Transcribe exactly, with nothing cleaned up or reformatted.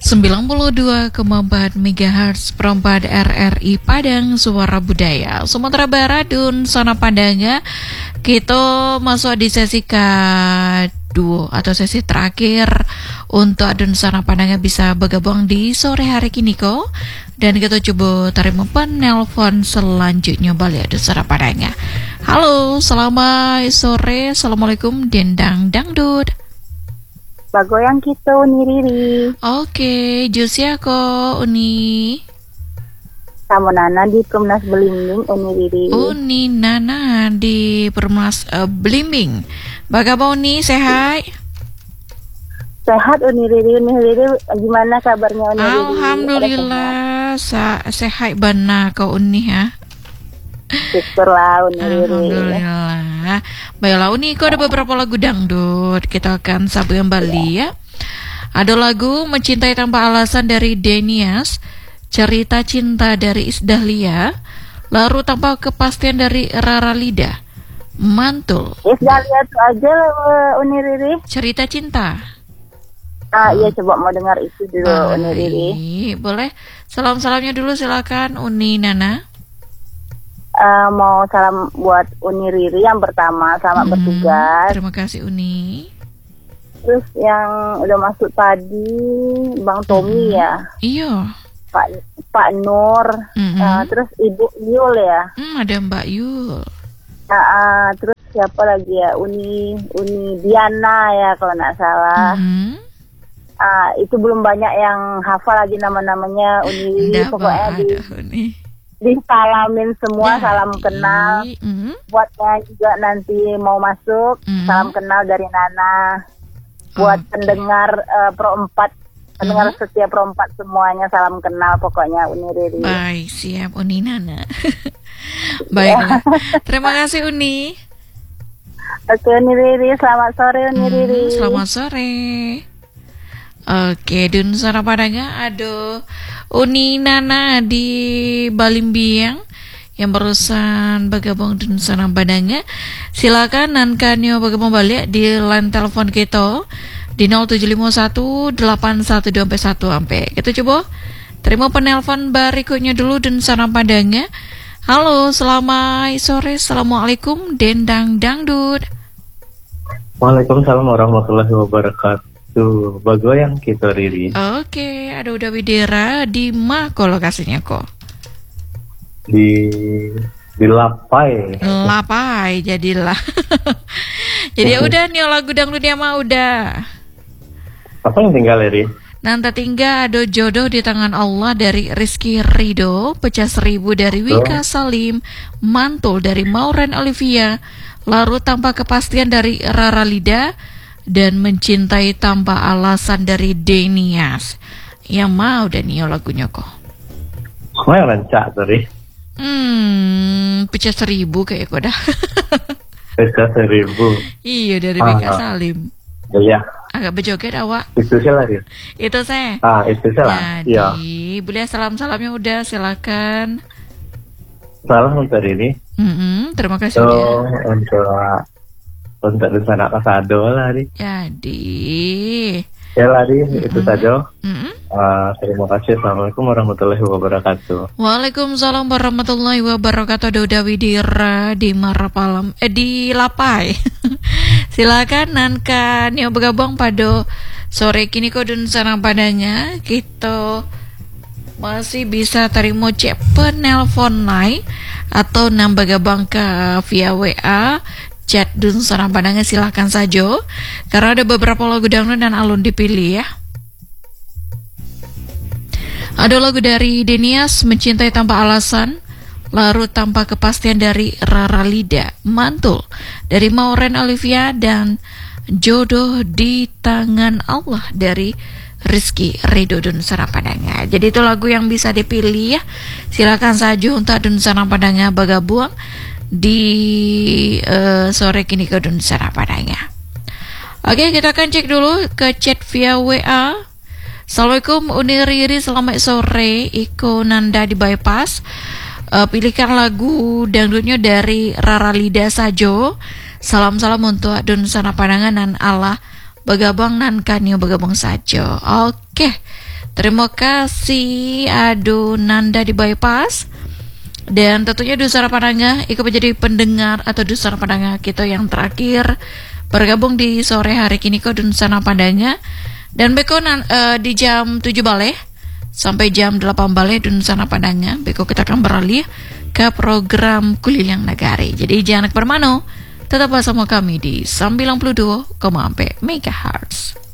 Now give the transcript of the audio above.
sembilan puluh dua koma empat megahertz perempat R R I Padang Suara Budaya Sumatera Barat dan Sana Padangnya. Kita masuk di sesi kedua atau sesi terakhir untuk adun Sana Padangnya bisa bergabung di sore hari kini kok. Dan kita coba terima penelpon selanjutnya balik adun Sana Padangnya. Halo, selamat sore. Assalamualaikum Dendang Dangdut. Bagoyang kita Uni Riri. Oke, Josia kok Uni. Sama Nana di Perumnas Belimbing Uni Riri. Uni Nana di Perumnas uh, Belimbing. Bagaimana Uni, sehat? Sehat Uni Riri. Uni Riri gimana kabarnya Uni Riri? Alhamdulillah sa- sehat benar kau Uni ya. Syukurlah Uni Riri. Alhamdulillah. Baiklah Uni, kau ada beberapa lagu dangdut. Kita akan sambung kembali ya. Ada lagu Mencintai Tanpa Alasan dari Denias, Cerita Cinta dari Isdahlia, Lalu Tanpa Kepastian dari Rara Lida, Mantul. Isdahlia itu aja uh, Uni Riri. Cerita Cinta. Ah iya, coba mau dengar itu dulu Uni Riri. Boleh. Salam-salamnya dulu silakan Uni Nana. Uh, mau salam buat Uni Riri yang pertama, selamat hmm, bertugas. Terima kasih Uni. Terus yang udah masuk tadi Bang Tommy hmm. ya. Iya. Pak Pak Nur. Hmm. Uh, terus Ibu Yul ya. Hmm, ada Mbak Yul. Uh, uh, terus siapa lagi ya? Uni Uni Diana ya kalau nggak salah. Hmm. Uh, itu belum banyak yang hafal lagi nama-namanya Uni Riri. Pokoknya di. Uni. Disalamin semua, ya, salam kenal. Mm-hmm. Buatnya juga nanti mau masuk, mm-hmm. salam kenal dari Nana. Buat okay. pendengar uh, Pro empat, pendengar mm-hmm. setia Pro empat semuanya salam kenal pokoknya Uni Riri. Baik, siap Uni Nana. Baiklah. Terima kasih Uni. Oke Uni Riri, selamat sore Uni hmm, Riri. Selamat sore. Oke, Dun Sana Padangnya ada Uni Nana di Balimbiang yang barusan bergabung Dun Sana Padangnya. Silakan nankanyo bergabung balik di line telepon kita di nol tujuh lima satu delapan satu dua satu sampai. Kita coba terima penelpon berikutnya dulu Dun Sana Padangnya. Halo, selamat sore. Assalamualaikum Dendang Dangdut. Waalaikumsalam warahmatullahi wabarakatuh. Tuh, bagoyang kita Riri. Oke, ada Uda Widera di mana lokasinya kok? Di di Lapai. Lapai jadilah. Jadi ya udah nih lagu dangdutnya mah udah. Apa yang tinggal Riri? Nanti tinggal ada Jodoh di Tangan Allah dari Rizky Rido, Pecah Seribu dari Wika Salim, Mantul dari Mauren Olivia, Larut Tanpa Kepastian dari Rara Lida, dan Mencintai Tanpa Alasan dari Denias. Yang mau dan iyo lagunya kok. Kok yang rancak tadi? Hmm, Pecah Seribu kayak kok dah. Pecah Seribu. Iya dari Wika Salim. Iya. Agak berjoget awak. Itu saya lagi. Itu saya. Ah, itu saya. Jadi, ya. Boleh salam-salamnya udah silakan. Salam untuk ini. Mm-hmm, terima kasih. So, untuk untuk di sana kasado lah nih. Jadi. Ya lah nih, mm-hmm. itu saja. Mm-hmm. Uh, terima kasih. Assalamualaikum warahmatullahi wabarakatuh. Waalaikumsalam warahmatullahi wabarakatuh. Doda Widira di Marapalam, eh di Lapai. Silakan nankan yang bergabung pada sore kini kok Dun Sana Padangnya. Kita masih bisa terima cek penelpon lain atau nambah gabung ke via W A chat Dun Sana Padangnya, silakan saja karena ada beberapa lagu dangdut dan alun dipilih ya. Ada lagu dari Denias Mencintai Tanpa Alasan, Larut Tanpa Kepastian dari Rara Lida, Mantul dari Mauren Olivia, dan Jodoh di Tangan Allah dari Rizky Rido Dun Sana Padangnya. Jadi itu lagu yang bisa dipilih ya. Silakan saja untuk Dun Sana Padangnya bergabung di uh, sore kini ke Dun Sana Padangnya. Oke, kita akan cek dulu ke chat via W A. Assalamualaikum Uni Riri, selamat sore. Iko Nanda di Bypass. Uh, pilihkan lagu dangdutnya dari Rara Lida sajo. Salam-salam untuk Dun Sana Padangan dan Allah bergabung nan kanyo bergabung saja. Oke, Terima kasih Ado Nanda di Bypass. Dan tentunya Dusara Padanga ikut menjadi pendengar atau Dusara Padanga kita yang terakhir bergabung di sore hari kini ke Dusara Padanga. Dan Beko uh, di jam tujuh balik sampai jam delapan balik Dusara Padanga, Beko kita akan beralih ke program Kulilang Nagari. Jadi jangan kemana-mana, tetap bersama kami di sembilan puluh dua koma empat megahertz.